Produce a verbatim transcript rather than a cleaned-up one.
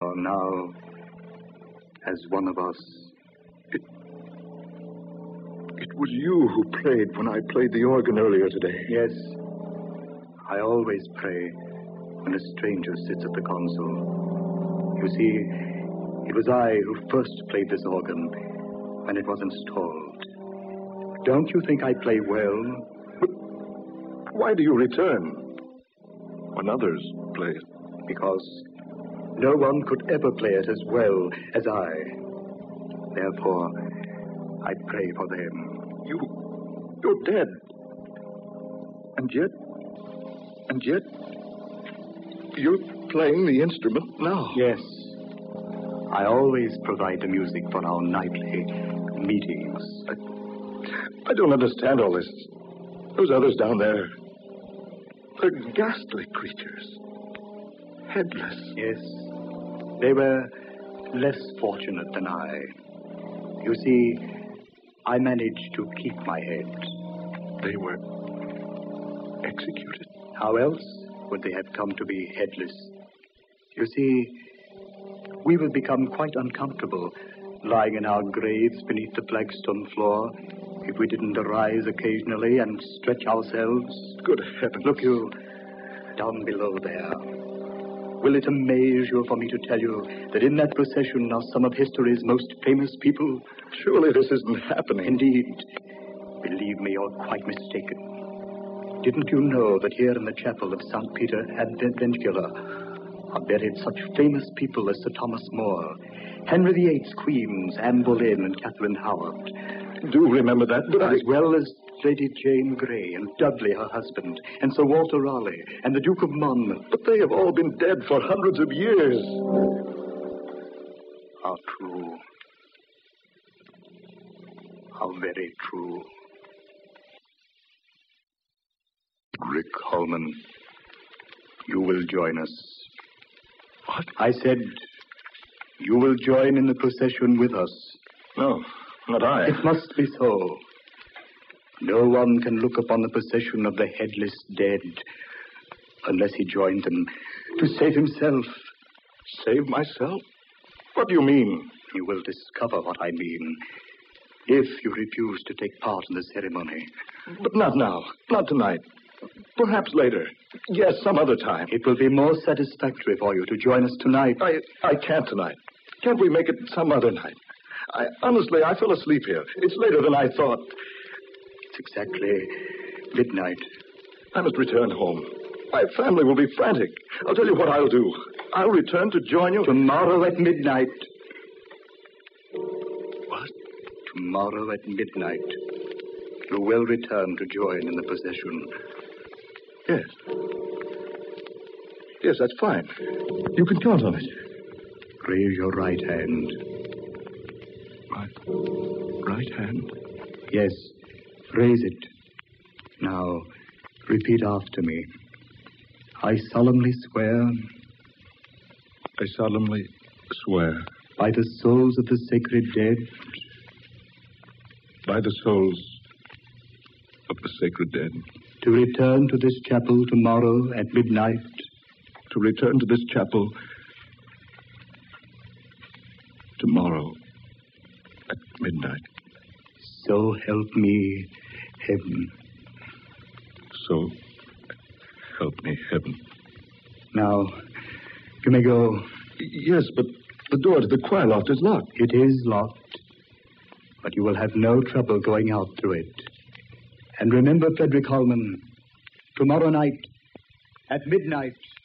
For now, as one of us... It, it was you who prayed when I played the organ earlier today. Yes. I always pray when a stranger sits at the console. You see, it was I who first played this organ when it was installed. Don't you think I play well? But why do you return when others play it? Because no one could ever play it as well as I. Therefore, I pray for them. You... you're dead. And yet... and yet... you're playing the instrument now. Yes. I always provide the music for our nightly meetings. I, I don't understand all this. Those others down there, they're ghastly creatures. Headless. Yes. They were less fortunate than I. You see, I managed to keep my head. They were executed. How else would they have come to be headless? You see, we will become quite uncomfortable lying in our graves beneath the flagstone floor if we didn't arise occasionally and stretch ourselves. Good heavens. Look you, down below there. Will it amaze you for me to tell you that in that procession are some of history's most famous people? Surely this isn't happening. Indeed. Believe me, you're quite mistaken. Didn't you know that here in the chapel of Saint Peter Adventula are buried such famous people as Sir Thomas More, Henry the Eighth's queens, Anne Boleyn and Catherine Howard? Do remember that, but As I... well as Lady Jane Grey and Dudley, her husband, and Sir Walter Raleigh and the Duke of Monmouth. But they have all been dead for hundreds of years. How true. How very true. Rick Holman, you will join us. What? I said, you will join in the procession with us. No, not I. It must be so. No one can look upon the procession of the headless dead unless he joined them to save himself. Save myself? What do you mean? You will discover what I mean if you refuse to take part in the ceremony. But not now. Not tonight. Perhaps later. Yes, some other time. It will be more satisfactory for you to join us tonight. I I can't tonight. Can't we make it some other night? I honestly, I fell asleep here. It's later than I thought. It's exactly midnight. I must return home. My family will be frantic. I'll tell you what I'll do. I'll return to join you. Tomorrow at midnight. What? Tomorrow at midnight. You will return to join in the procession. Yes. Yes, that's fine. You can count on it. Raise your right hand. My right hand? Yes, raise it. Now, repeat after me. I solemnly swear... I solemnly swear... By the souls of the sacred dead... By the souls of the sacred dead... To return to this chapel tomorrow at midnight... To return to this chapel... tomorrow at midnight... So help me, heaven. So help me, heaven. Now, you may go. Yes, but the door to the choir loft is locked. It is locked, but you will have no trouble going out through it. And remember, Frederick Holman, tomorrow night at midnight...